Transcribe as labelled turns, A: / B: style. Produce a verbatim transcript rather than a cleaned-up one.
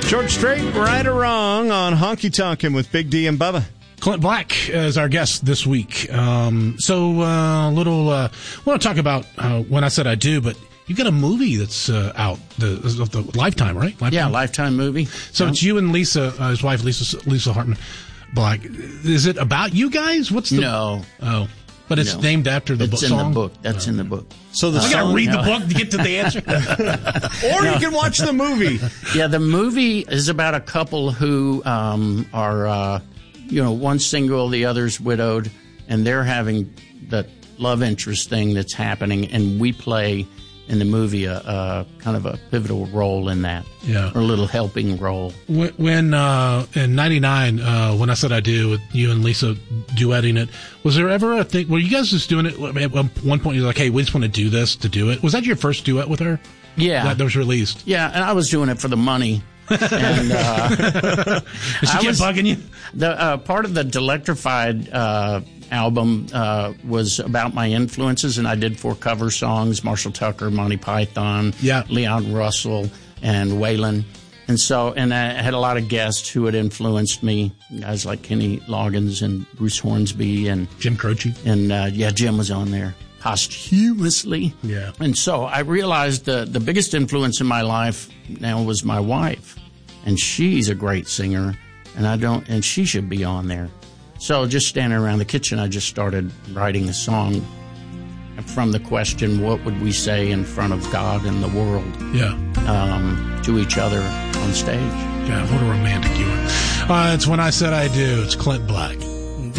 A: George Strait, Right or Wrong on Honky Tonkin' with Big D and Bubba.
B: Clint Black is our guest this week. Um, so a uh, little, uh, I want to talk about uh, When I Said I Do, but you got a movie that's uh, out, the, the Lifetime, right? Lifetime?
C: Yeah, Lifetime movie.
B: So
C: yeah.
B: It's you and Lisa, uh, his wife, Lisa Lisa Hartman Black. Is it about you guys? What's the...
C: No.
B: Oh. But it's
C: no.
B: named after the
C: it's
B: book
C: in
B: song?
C: the book. That's uh, in the book.
A: So the
B: I got to read no. the book to get to the answer.
A: Or no. you can watch the movie.
C: Yeah, the movie is about a couple who um, are, uh, you know, one's single, the other's widowed, and they're having that love interest thing that's happening, and we play in the movie a, a kind of a pivotal role in that.
B: Yeah.
C: Or a little helping role.
B: When, when uh, in ninety-nine, uh, When I Said I Do, with you and Lisa duetting it, was there ever a thing, were you guys just doing it, at one point you're like, hey, we just want to do this to do it? Was that your first duet with her?
C: Yeah.
B: That, that was released?
C: Yeah, and I was doing it for the money. and uh,
B: Is she kept bugging you?
C: The uh, part of the Delectrified uh, album uh, was about my influences, and I did four cover songs: Marshall Tucker, Monty Python,
B: yeah.
C: Leon Russell, and Waylon. And so, and I had a lot of guests who had influenced me, guys like Kenny Loggins and Bruce Hornsby and
B: Jim Croce,
C: and uh, yeah, Jim was on there posthumously.
B: Yeah.
C: And so I realized the the biggest influence in my life now was my wife, and she's a great singer, and I don't, and she should be on there. So just standing around the kitchen, I just started writing a song from the question, what would we say in front of God and the world?
B: Yeah.
C: Um, to each other on stage.
B: Yeah, what a romantic you are. Uh, it's When I Said I Do. It's Clint Black.